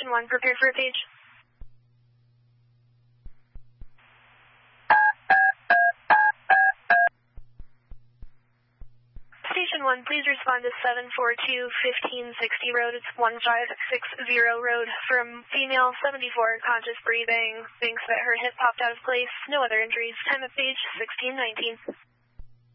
Station 1, prepare for a page. Station 1, please respond to 742-1560 road. It's 1560 road. From female 74, conscious breathing, thinks that her hip popped out of place. No other injuries. Time of page 1619.